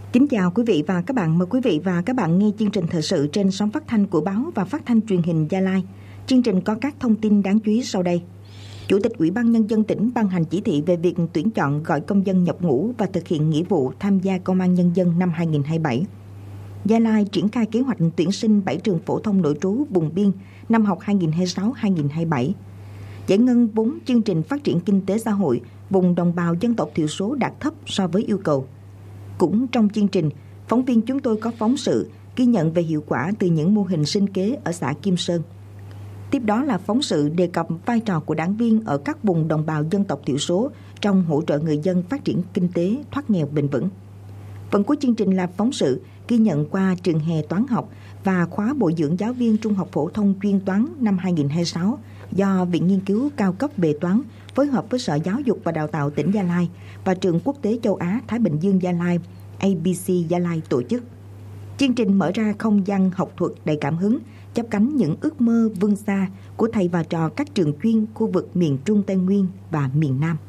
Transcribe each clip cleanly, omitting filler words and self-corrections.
Kính chào quý vị và các bạn. Mời quý vị và các bạn nghe chương trình thời sự trên sóng phát thanh của báo và phát thanh truyền hình Gia Lai. Chương trình có các thông tin đáng chú ý sau đây. Chủ tịch Ủy ban Nhân dân tỉnh ban hành chỉ thị về việc tuyển chọn gọi công dân nhập ngũ và thực hiện nghĩa vụ tham gia Công an Nhân dân năm 2027. Gia Lai triển khai kế hoạch tuyển sinh 7 trường phổ thông nội trú vùng biên năm học 2026-2027. Giải ngân vốn chương trình phát triển kinh tế xã hội vùng đồng bào dân tộc thiểu số đạt thấp so với yêu cầu. Cũng trong chương trình, phóng viên chúng tôi có phóng sự ghi nhận về hiệu quả từ những mô hình sinh kế ở xã Kim Sơn. Tiếp đó là phóng sự đề cập vai trò của đảng viên ở các vùng đồng bào dân tộc thiểu số trong hỗ trợ người dân phát triển kinh tế, thoát nghèo bền vững. Phần cuối chương trình là phóng sự ghi nhận qua trường hè toán học và khóa bồi dưỡng giáo viên trung học phổ thông chuyên toán năm 2026 do Viện Nghiên cứu Cao cấp về toán phối hợp với Sở Giáo dục và Đào tạo tỉnh Gia Lai và Trường Quốc tế Châu Á Thái Bình Dương Gia Lai ABC Gia Lai tổ chức. Chương trình mở ra không gian học thuật đầy cảm hứng, chắp cánh những ước mơ vươn xa của thầy và trò các trường chuyên khu vực miền Trung Tây Nguyên và miền Nam.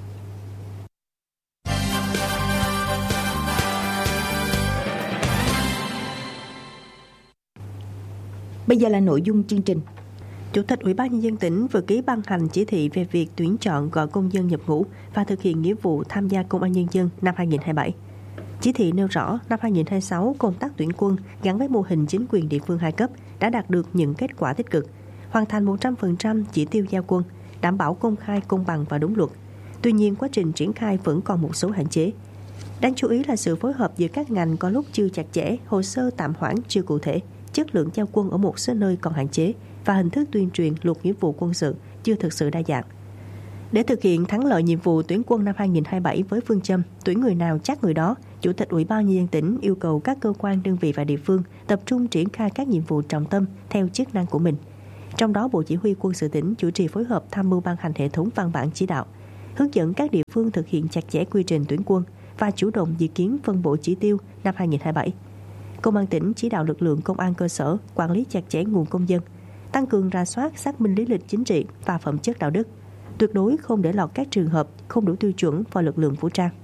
Bây giờ là nội dung chương trình. Chủ tịch Ủy ban Nhân dân tỉnh vừa ký ban hành chỉ thị về việc tuyển chọn gọi công dân nhập ngũ và thực hiện nghĩa vụ tham gia Công an Nhân dân năm 2027. Chỉ thị nêu rõ năm 2026 công tác tuyển quân gắn với mô hình chính quyền địa phương 2 cấp đã đạt được những kết quả tích cực, hoàn thành 100% chỉ tiêu giao quân, đảm bảo công khai, công bằng và đúng luật. Tuy nhiên, quá trình triển khai vẫn còn một số hạn chế. Đáng chú ý là sự phối hợp giữa các ngành có lúc chưa chặt chẽ, hồ sơ tạm hoãn chưa cụ thể, chất lượng giao quân ở một số nơi còn hạn chế và hình thức tuyên truyền luật nghĩa vụ quân sự chưa thực sự đa dạng. Để thực hiện thắng lợi nhiệm vụ tuyển quân năm 2027 với phương châm tuyển người nào chắc người đó, Chủ tịch Ủy ban Nhân dân tỉnh yêu cầu các cơ quan, đơn vị và địa phương tập trung triển khai các nhiệm vụ trọng tâm theo chức năng của mình. Trong đó, Bộ Chỉ huy Quân sự tỉnh chủ trì phối hợp tham mưu ban hành hệ thống văn bản chỉ đạo, hướng dẫn các địa phương thực hiện chặt chẽ quy trình tuyển quân và chủ động dự kiến phân bổ chỉ tiêu năm 2027. Công an tỉnh chỉ đạo lực lượng công an cơ sở quản lý chặt chẽ nguồn công dân, tăng cường rà soát xác minh lý lịch chính trị và phẩm chất đạo đức, tuyệt đối không để lọt các trường hợp không đủ tiêu chuẩn vào lực lượng vũ trang.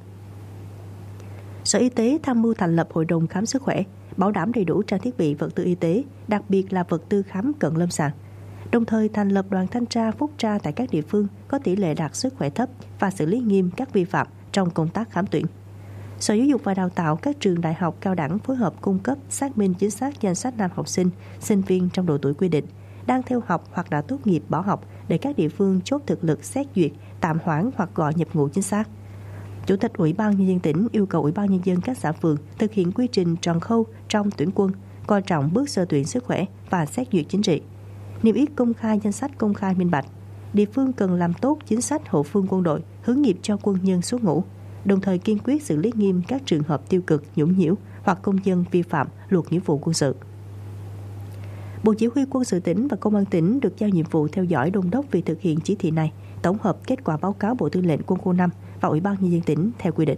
Sở Y tế tham mưu thành lập hội đồng khám sức khỏe, bảo đảm đầy đủ trang thiết bị vật tư y tế, đặc biệt là vật tư khám cận lâm sàng. Đồng thời thành lập đoàn thanh tra phúc tra tại các địa phương có tỷ lệ đạt sức khỏe thấp và xử lý nghiêm các vi phạm trong công tác khám tuyển. Sở Giáo dục và Đào tạo các trường đại học cao đẳng phối hợp cung cấp xác minh chính xác danh sách nam học sinh, sinh viên trong độ tuổi quy định, đang theo học hoặc đã tốt nghiệp bỏ học để các địa phương chốt thực lực xét duyệt, tạm hoãn hoặc gọi nhập ngũ chính xác. Chủ tịch Ủy ban Nhân dân tỉnh yêu cầu Ủy ban Nhân dân các xã phường thực hiện quy trình tròn khâu trong tuyển quân, coi trọng bước sơ tuyển sức khỏe và xét duyệt chính trị. Niêm yết công khai danh sách công khai minh bạch. Địa phương cần làm tốt chính sách hậu phương quân đội, hướng nghiệp cho quân nhân xuất ngũ, đồng thời kiên quyết xử lý nghiêm các trường hợp tiêu cực, nhũng nhiễu hoặc công dân vi phạm luật nghĩa vụ quân sự. Bộ Chỉ huy Quân sự tỉnh và Công an tỉnh được giao nhiệm vụ theo dõi đôn đốc việc thực hiện chỉ thị này, tổng hợp kết quả báo cáo Bộ Tư lệnh Quân khu 5 và Ủy ban Nhân dân tỉnh theo quy định.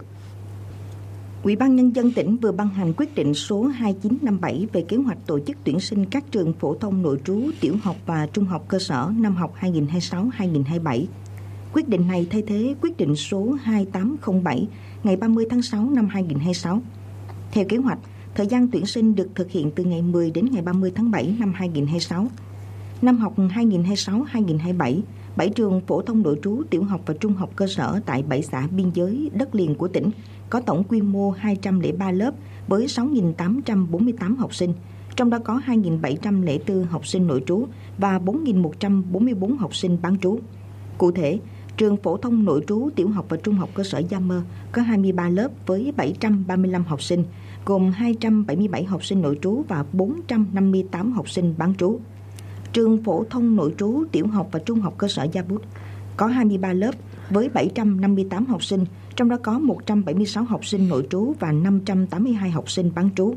Ủy ban Nhân dân tỉnh vừa ban hành quyết định số 2957 về kế hoạch tổ chức tuyển sinh các trường phổ thông nội trú, tiểu học và trung học cơ sở năm học 2026-2027. Quyết định này thay thế quyết định số 2807 ngày 30 tháng 6 năm 2026. Theo kế hoạch, thời gian tuyển sinh được thực hiện từ ngày 10 đến ngày 30 tháng 7 năm 2026. Năm học 2026-2027, 7 trường phổ thông nội trú, tiểu học và trung học cơ sở tại 7 xã biên giới đất liền của tỉnh có tổng quy mô 203 lớp với 6.848 học sinh, trong đó có 2.704 học sinh nội trú và 4.144 học sinh bán trú. Cụ thể, trường phổ thông nội trú, tiểu học và trung học cơ sở Gia Mơ có 23 lớp với 735 học sinh, gồm 277 học sinh nội trú và 458 học sinh bán trú. Trường phổ thông nội trú, tiểu học và trung học cơ sở Gia Bút có 23 lớp với 758 học sinh, trong đó có 176 học sinh nội trú và 582 học sinh bán trú.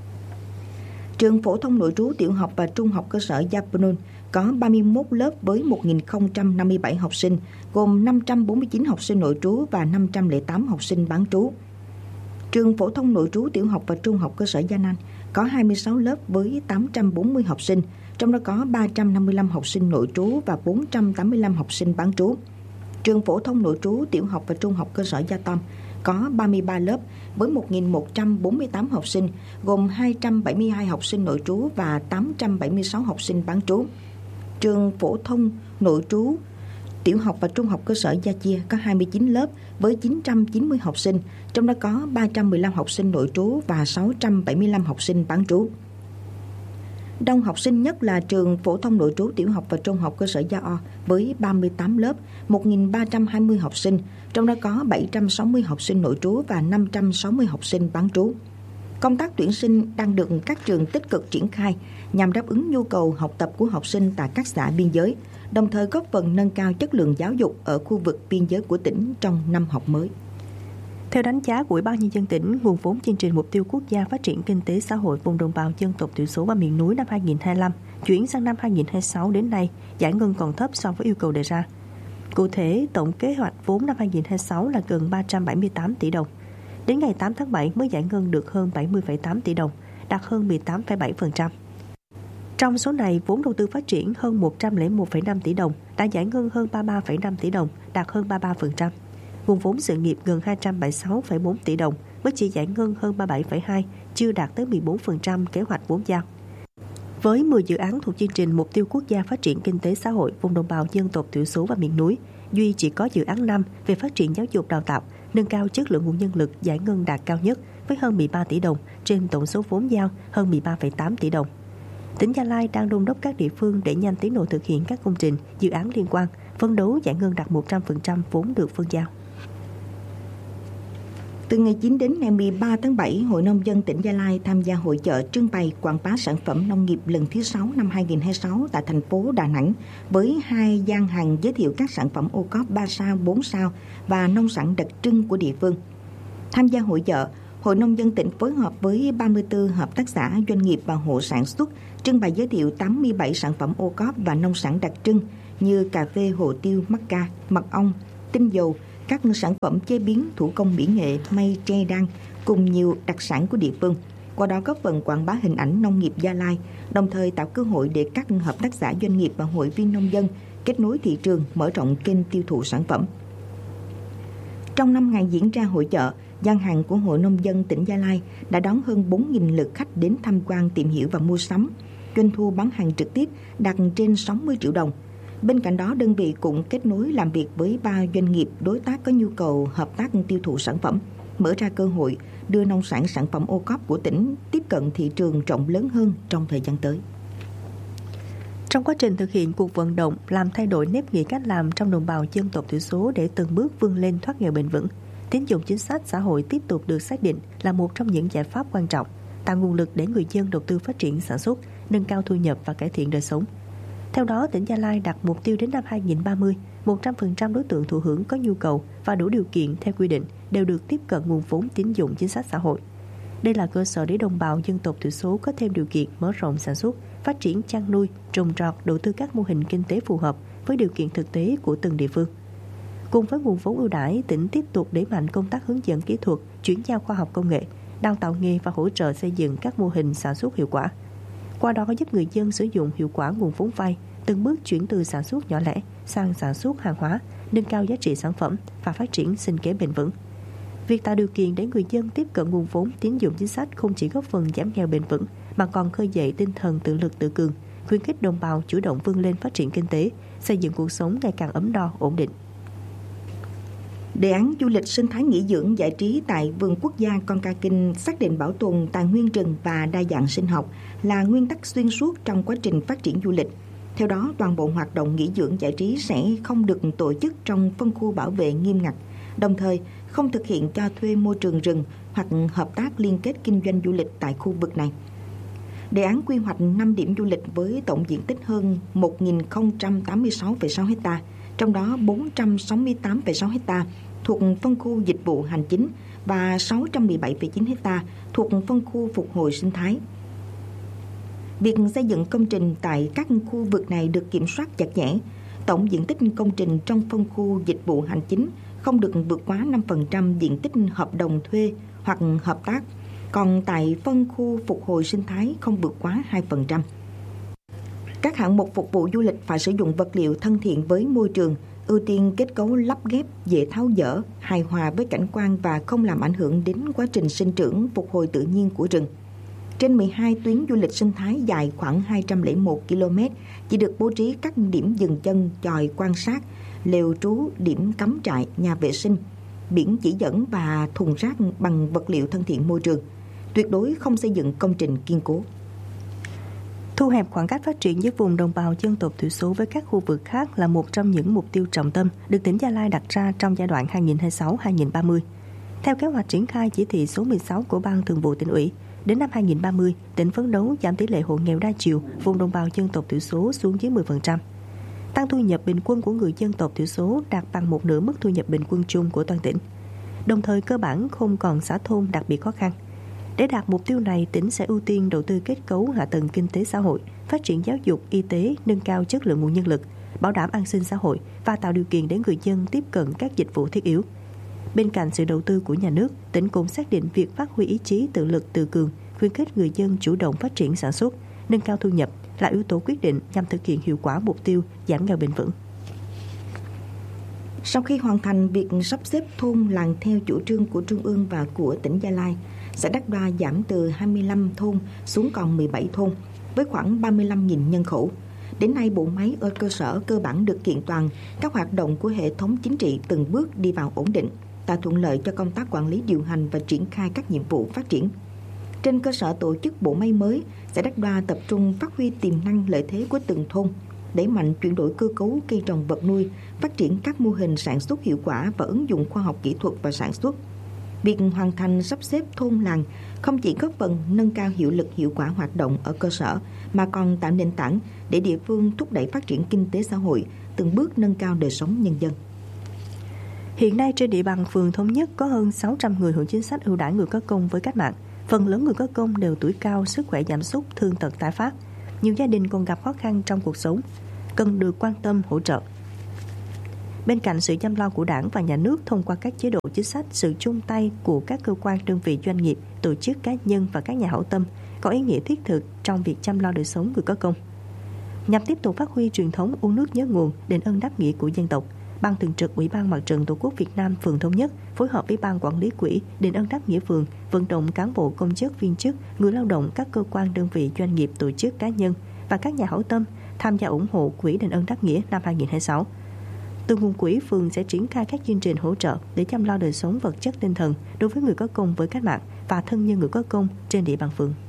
Trường phổ thông nội trú, tiểu học và trung học cơ sở Gia Pôn có 31 lớp với 1.057 học sinh, gồm 549 học sinh nội trú và 508 học sinh bán trú. Trường phổ thông nội trú, tiểu học và trung học cơ sở Gia Nan có 26 lớp với 840 học sinh, trong đó có 355 học sinh nội trú và 485 học sinh bán trú. Trường phổ thông nội trú, tiểu học và trung học cơ sở Gia Tom có 33 lớp với 1.148 học sinh, gồm 272 học sinh nội trú và 876 học sinh bán trú. Trường phổ thông nội trú tiểu học và trung học cơ sở Gia Chia có 29 lớp với 990 học sinh, trong đó có 315 học sinh nội trú và 675 học sinh bán trú. Đông học sinh nhất là trường phổ thông nội trú tiểu học và trung học cơ sở Gia O với 38 lớp, 1.320 học sinh, trong đó có 760 học sinh nội trú và 560 học sinh bán trú. Công tác tuyển sinh đang được các trường tích cực triển khai nhằm đáp ứng nhu cầu học tập của học sinh tại các xã biên giới, đồng thời góp phần nâng cao chất lượng giáo dục ở khu vực biên giới của tỉnh trong năm học mới. Theo đánh giá của Ủy ban Nhân dân tỉnh, nguồn vốn chương trình Mục tiêu Quốc gia Phát triển Kinh tế Xã hội vùng đồng bào dân tộc thiểu số và miền núi năm 2025 chuyển sang năm 2026 đến nay, giải ngân còn thấp so với yêu cầu đề ra. Cụ thể, tổng kế hoạch vốn năm 2026 là gần 378 tỷ đồng. Đến ngày 8 tháng 7 mới giải ngân được hơn 70,8 tỷ đồng, đạt hơn 18,7%. Trong số này, vốn đầu tư phát triển hơn 101,5 tỷ đồng, đã giải ngân hơn 33,5 tỷ đồng, đạt hơn 33%. Nguồn vốn sự nghiệp gần 276,4 tỷ đồng, mới chỉ giải ngân hơn 37,2, chưa đạt tới 14% kế hoạch vốn giao. Với 10 dự án thuộc chương trình Mục tiêu Quốc gia Phát triển Kinh tế Xã hội vùng đồng bào dân tộc thiểu số và miền núi, duy chỉ có dự án 5 về phát triển giáo dục đào tạo, nâng cao chất lượng nguồn nhân lực giải ngân đạt cao nhất với hơn 13 tỷ đồng trên tổng số vốn giao hơn 13,8 tỷ đồng. Tỉnh Gia Lai đang đôn đốc các địa phương để nhanh tiến độ thực hiện các công trình, dự án liên quan, phấn đấu giải ngân đạt 100% vốn được phân giao. Từ ngày 9 đến ngày 13 tháng 7, Hội Nông dân tỉnh Gia Lai tham gia hội chợ trưng bày quảng bá sản phẩm nông nghiệp lần thứ 6 năm 2026 tại thành phố Đà Nẵng với 2 gian hàng giới thiệu các sản phẩm ô cóp 3 sao, 4 sao và nông sản đặc trưng của địa phương. Tham gia hội chợ, Hội Nông dân tỉnh phối hợp với 34 hợp tác xã, doanh nghiệp và hộ sản xuất trưng bày giới thiệu 87 sản phẩm ô cóp và nông sản đặc trưng như cà phê, hồ tiêu, mắc ca, mật ong, tinh dầu, các sản phẩm chế biến thủ công mỹ nghệ, mây, tre đan cùng nhiều đặc sản của địa phương. Qua đó góp phần quảng bá hình ảnh nông nghiệp Gia Lai, đồng thời tạo cơ hội để các hợp tác xã, doanh nghiệp và hội viên nông dân kết nối thị trường, mở rộng kênh tiêu thụ sản phẩm. Trong 5 ngày diễn ra hội chợ, gian hàng của Hội Nông dân tỉnh Gia Lai đã đón hơn 4.000 lượt khách đến tham quan, tìm hiểu và mua sắm. Doanh thu bán hàng trực tiếp đạt trên 60 triệu đồng. Bên cạnh đó, đơn vị cũng kết nối làm việc với 3 doanh nghiệp đối tác có nhu cầu hợp tác tiêu thụ sản phẩm, mở ra cơ hội đưa nông sản, sản phẩm ô cóp của tỉnh tiếp cận thị trường rộng lớn hơn trong thời gian tới. Trong quá trình thực hiện cuộc vận động làm thay đổi nếp nghĩ cách làm trong đồng bào dân tộc thiểu số để từng bước vươn lên thoát nghèo bền vững, tín dụng chính sách xã hội tiếp tục được xác định là một trong những giải pháp quan trọng, tạo nguồn lực để người dân đầu tư phát triển sản xuất, nâng cao thu nhập và cải thiện đời sống. Theo đó, tỉnh Gia Lai đặt mục tiêu đến năm 2030, 100% đối tượng thụ hưởng có nhu cầu và đủ điều kiện theo quy định đều được tiếp cận nguồn vốn tín dụng chính sách xã hội. Đây là cơ sở để đồng bào dân tộc thiểu số có thêm điều kiện mở rộng sản xuất, phát triển chăn nuôi, trồng trọt, đầu tư các mô hình kinh tế phù hợp với điều kiện thực tế của từng địa phương. Cùng với nguồn vốn ưu đãi, tỉnh tiếp tục đẩy mạnh công tác hướng dẫn kỹ thuật, chuyển giao khoa học công nghệ, đào tạo nghề và hỗ trợ xây dựng các mô hình sản xuất hiệu quả. Qua đó giúp người dân sử dụng hiệu quả nguồn vốn vay, từng bước chuyển từ sản xuất nhỏ lẻ sang sản xuất hàng hóa, nâng cao giá trị sản phẩm và phát triển sinh kế bền vững. Việc tạo điều kiện để người dân tiếp cận nguồn vốn tín dụng chính sách không chỉ góp phần giảm nghèo bền vững mà còn khơi dậy tinh thần tự lực tự cường, khuyến khích đồng bào chủ động vươn lên phát triển kinh tế, xây dựng cuộc sống ngày càng ấm no, ổn định. Đề án du lịch sinh thái nghỉ dưỡng giải trí tại vườn quốc gia Con Ca Kinh xác định bảo tồn tài nguyên rừng và đa dạng sinh học là nguyên tắc xuyên suốt trong quá trình phát triển du lịch. Theo đó, toàn bộ hoạt động nghỉ dưỡng giải trí sẽ không được tổ chức trong phân khu bảo vệ nghiêm ngặt, đồng thời không thực hiện cho thuê môi trường rừng hoặc hợp tác liên kết kinh doanh du lịch tại khu vực này. Đề án quy hoạch 5 điểm du lịch với tổng diện tích hơn 1.086,6 ha, trong đó 468,6 ha thuộc phân khu dịch vụ hành chính và 617,9 ha thuộc phân khu phục hồi sinh thái. Việc xây dựng công trình tại các khu vực này được kiểm soát chặt chẽ. Tổng diện tích công trình trong phân khu dịch vụ hành chính không được vượt quá 5% diện tích hợp đồng thuê hoặc hợp tác, còn tại phân khu phục hồi sinh thái không vượt quá 2%. Các hạng mục phục vụ du lịch phải sử dụng vật liệu thân thiện với môi trường, ưu tiên kết cấu lắp ghép dễ tháo dỡ, hài hòa với cảnh quan và không làm ảnh hưởng đến quá trình sinh trưởng, phục hồi tự nhiên của rừng. Trên 12 tuyến du lịch sinh thái dài khoảng 201 km chỉ được bố trí các điểm dừng chân, chòi quan sát, lều trú, điểm cắm trại, nhà vệ sinh, biển chỉ dẫn và thùng rác bằng vật liệu thân thiện môi trường. Tuyệt đối không xây dựng công trình kiên cố. Thu hẹp khoảng cách phát triển giữa vùng đồng bào dân tộc thiểu số với các khu vực khác là một trong những mục tiêu trọng tâm được tỉnh Gia Lai đặt ra trong giai đoạn 2026-2030. Theo kế hoạch triển khai chỉ thị số 16 của Ban Thường vụ Tỉnh ủy, đến năm 2030, tỉnh phấn đấu giảm tỷ lệ hộ nghèo đa chiều vùng đồng bào dân tộc thiểu số xuống dưới 10%. Tăng thu nhập bình quân của người dân tộc thiểu số đạt bằng một nửa mức thu nhập bình quân chung của toàn tỉnh. Đồng thời cơ bản không còn xã thôn đặc biệt khó khăn. Để đạt mục tiêu này, tỉnh sẽ ưu tiên đầu tư kết cấu hạ tầng kinh tế xã hội, phát triển giáo dục, y tế, nâng cao chất lượng nguồn nhân lực, bảo đảm an sinh xã hội và tạo điều kiện để người dân tiếp cận các dịch vụ thiết yếu. Bên cạnh sự đầu tư của nhà nước, tỉnh cũng xác định việc phát huy ý chí tự lực tự cường, khuyến khích người dân chủ động phát triển sản xuất, nâng cao thu nhập là yếu tố quyết định nhằm thực hiện hiệu quả mục tiêu giảm nghèo bền vững. Sau khi hoàn thành việc sắp xếp thôn làng theo chủ trương của Trung ương và của tỉnh Gia Lai, xã Đắc Đoa giảm từ 25 thôn xuống còn 17 thôn, với khoảng 35.000 nhân khẩu. Đến nay, bộ máy ở cơ sở cơ bản được kiện toàn, các hoạt động của hệ thống chính trị từng bước đi vào ổn định, tạo thuận lợi cho công tác quản lý điều hành và triển khai các nhiệm vụ phát triển. Trên cơ sở tổ chức bộ máy mới, xã Đắc Đoa tập trung phát huy tiềm năng lợi thế của từng thôn, đẩy mạnh chuyển đổi cơ cấu cây trồng vật nuôi, phát triển các mô hình sản xuất hiệu quả và ứng dụng khoa học kỹ thuật vào sản xuất. Việc hoàn thành sắp xếp thôn làng không chỉ góp phần nâng cao hiệu lực hiệu quả hoạt động ở cơ sở, mà còn tạo nền tảng để địa phương thúc đẩy phát triển kinh tế xã hội, từng bước nâng cao đời sống nhân dân. Hiện nay trên địa bàn phường Thống Nhất có hơn 600 người hưởng chính sách ưu đãi người có công với cách mạng. Phần lớn người có công đều tuổi cao, sức khỏe giảm sút, thương tật tái phát. Nhiều gia đình còn gặp khó khăn trong cuộc sống, cần được quan tâm hỗ trợ. Bên cạnh sự chăm lo của Đảng và Nhà nước thông qua các chế độ chính sách, sự chung tay của các cơ quan, đơn vị, doanh nghiệp, tổ chức cá nhân và các nhà hảo tâm có ý nghĩa thiết thực trong việc chăm lo đời sống người có công. Nhằm tiếp tục phát huy truyền thống uống nước nhớ nguồn, đền ơn đáp nghĩa của dân tộc, Ban Thường trực Ủy ban Mặt trận Tổ quốc Việt Nam phường Thống Nhất phối hợp với Ban Quản lý Quỹ đền ơn đáp nghĩa phường vận động cán bộ, công chức, viên chức, người lao động, các cơ quan, đơn vị, doanh nghiệp, tổ chức cá nhân và các nhà hảo tâm tham gia ủng hộ Quỹ đền ơn đáp nghĩa năm 2026. Từ nguồn quỹ, phường sẽ triển khai các chương trình hỗ trợ để chăm lo đời sống vật chất tinh thần đối với người có công với cách mạng và thân nhân người có công trên địa bàn phường.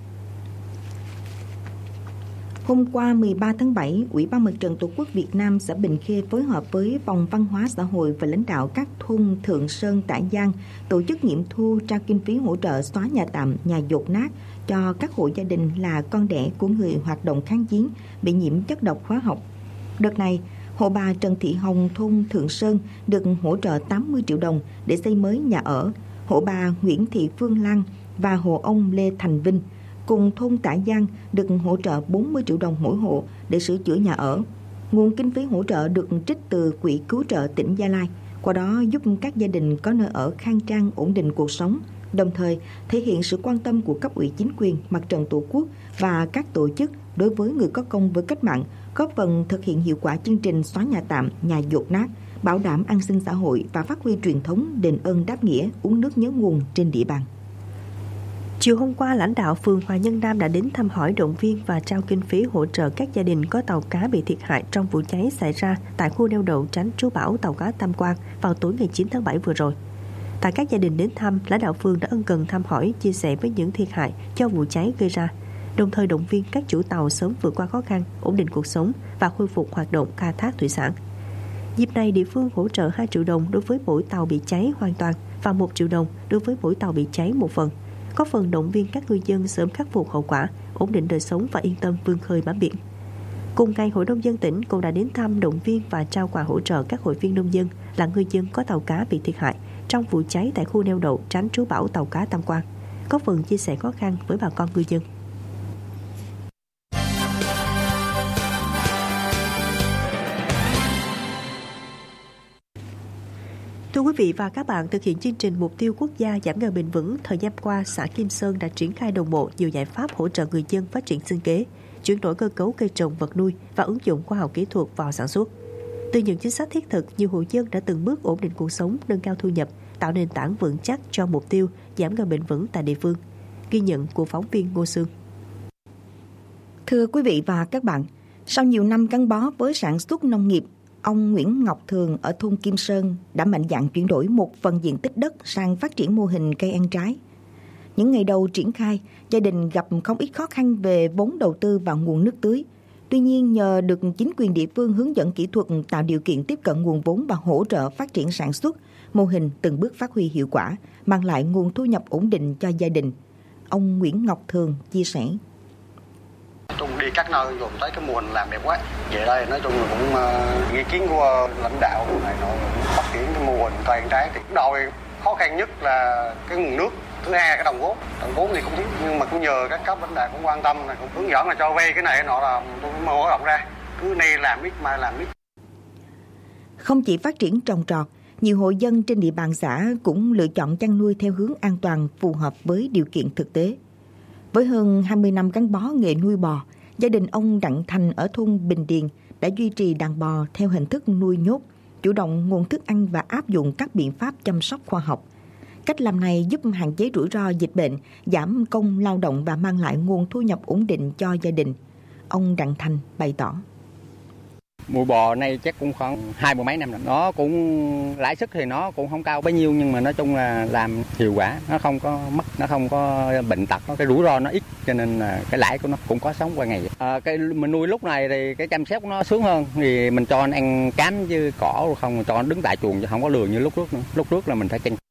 Hôm qua 13 tháng 7, Ủy ban Mặt trận Tổ quốc Việt Nam xã Bình Khê phối hợp với Phòng Văn hóa Xã hội và lãnh đạo các thôn Thượng Sơn, Tả Giang tổ chức nghiệm thu trao kinh phí hỗ trợ xóa nhà tạm, nhà dột nát cho các hộ gia đình là con đẻ của người hoạt động kháng chiến bị nhiễm chất độc hóa học. Đợt này, hộ bà Trần Thị Hồng thôn Thượng Sơn được hỗ trợ 80 triệu đồng để xây mới nhà ở. Hộ bà Nguyễn Thị Phương Lan và hộ ông Lê Thành Vinh cùng thôn Tả Giang được hỗ trợ 40 triệu đồng mỗi hộ để sửa chữa nhà ở. Nguồn kinh phí hỗ trợ được trích từ Quỹ Cứu trợ tỉnh Gia Lai, qua đó giúp các gia đình có nơi ở khang trang, ổn định cuộc sống, đồng thời thể hiện sự quan tâm của cấp ủy chính quyền, Mặt trận Tổ quốc và các tổ chức đối với người có công với cách mạng, góp phần thực hiện hiệu quả chương trình xóa nhà tạm, nhà dột nát, bảo đảm an sinh xã hội và phát huy truyền thống đền ơn đáp nghĩa, uống nước nhớ nguồn trên địa bàn. Chiều hôm qua, lãnh đạo phường Hòa Nhân Nam đã đến thăm hỏi, động viên và trao kinh phí hỗ trợ các gia đình có tàu cá bị thiệt hại trong vụ cháy xảy ra tại khu neo đậu tránh trú bão tàu cá Tam Quang vào tối ngày 9 tháng 7 vừa rồi. Tại các gia đình đến thăm, lãnh đạo phường đã ân cần thăm hỏi, chia sẻ với những thiệt hại do vụ cháy gây ra, đồng thời động viên các chủ tàu sớm vượt qua khó khăn, ổn định cuộc sống và khôi phục hoạt động khai thác thủy sản. Dịp này, địa phương hỗ trợ 2 triệu đồng đối với mỗi tàu bị cháy hoàn toàn và 1 triệu đồng đối với mỗi tàu bị cháy một phần, có phần động viên các ngư dân sớm khắc phục hậu quả, ổn định đời sống và yên tâm vươn khơi bám biển. Cùng ngày, Hội nông dân tỉnh cũng đã đến thăm, động viên và trao quà hỗ trợ các hội viên nông dân là ngư dân có tàu cá bị thiệt hại trong vụ cháy tại khu neo đậu tránh trú bão tàu cá Tam Quang, có phần chia sẻ khó khăn với bà con ngư dân. Thưa quý vị và các bạn, thực hiện chương trình Mục tiêu Quốc gia giảm nghèo bền vững, thời gian qua, xã Kim Sơn đã triển khai đồng bộ nhiều giải pháp hỗ trợ người dân phát triển sinh kế, chuyển đổi cơ cấu cây trồng vật nuôi và ứng dụng khoa học kỹ thuật vào sản xuất. Từ những chính sách thiết thực, nhiều hộ dân đã từng bước ổn định cuộc sống, nâng cao thu nhập, tạo nền tảng vững chắc cho mục tiêu giảm nghèo bền vững tại địa phương. Ghi nhận của phóng viên Ngô Sương. Thưa quý vị và các bạn, sau nhiều năm gắn bó với sản xuất nông nghiệp, ông Nguyễn Ngọc Thường ở thôn Kim Sơn đã mạnh dạn chuyển đổi một phần diện tích đất sang phát triển mô hình cây ăn trái. Những ngày đầu triển khai, gia đình gặp không ít khó khăn về vốn đầu tư và nguồn nước tưới. Tuy nhiên, nhờ được chính quyền địa phương hướng dẫn kỹ thuật, tạo điều kiện tiếp cận nguồn vốn và hỗ trợ phát triển sản xuất, mô hình từng bước phát huy hiệu quả, mang lại nguồn thu nhập ổn định cho gia đình. Ông Nguyễn Ngọc Thường chia sẻ. Nói chung đi các nơi rồi thấy cái mô hình làm đẹp quá. Về đây nói chung là cũng ý kiến của lãnh đạo này nó phát triển cái mô hình cây ăn trái. Thì đầu khó khăn nhất là cái nguồn nước. Thứ hai là cái đồng vốn thì cũng thiếu, nhưng mà cũng nhờ các cấp lãnh đạo cũng quan tâm này, cũng hướng dẫn là cho vay cái này nọ là tôi cũng mở rộng ra, cứ nay làm ít mai làm ít. Không chỉ phát triển trồng trọt, nhiều hộ dân trên địa bàn xã cũng lựa chọn chăn nuôi theo hướng an toàn, phù hợp với điều kiện thực tế. Với hơn 20 năm gắn bó nghề nuôi bò, gia đình ông Đặng Thành ở thôn Bình Điền đã duy trì đàn bò theo hình thức nuôi nhốt, chủ động nguồn thức ăn và áp dụng các biện pháp chăm sóc khoa học. Cách làm này giúp hạn chế rủi ro dịch bệnh, giảm công lao động và mang lại nguồn thu nhập ổn định cho gia đình. Ông Đặng Thành bày tỏ. Nuôi bò này chắc cũng khoảng 20 mấy năm rồi. Nó cũng lãi suất thì nó cũng không cao bấy nhiêu, nhưng mà nói chung là làm hiệu quả, nó không có mất, nó không có bệnh tật, cái rủi ro nó ít, cho nên là cái lãi của nó cũng có sống qua ngày. Cái mình nuôi lúc này thì cái chăm sóc nó sướng hơn, thì mình cho nó ăn cám chứ cỏ không, cho nó đứng tại chuồng chứ không có lừa như lúc trước nữa. Lúc trước là mình phải chăn.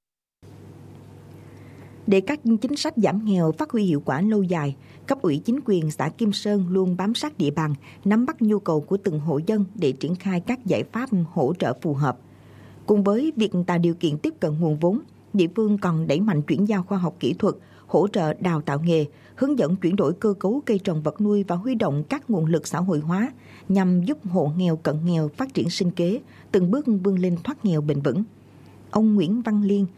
Để các chính sách giảm nghèo phát huy hiệu quả lâu dài, cấp ủy chính quyền xã Kim Sơn luôn bám sát địa bàn, nắm bắt nhu cầu của từng hộ dân để triển khai các giải pháp hỗ trợ phù hợp. Cùng với việc tạo điều kiện tiếp cận nguồn vốn, địa phương còn đẩy mạnh chuyển giao khoa học kỹ thuật, hỗ trợ đào tạo nghề, hướng dẫn chuyển đổi cơ cấu cây trồng vật nuôi và huy động các nguồn lực xã hội hóa nhằm giúp hộ nghèo cận nghèo phát triển sinh kế, từng bước vươn lên thoát nghèo bền vững. Ông Nguyễn Văn Liên,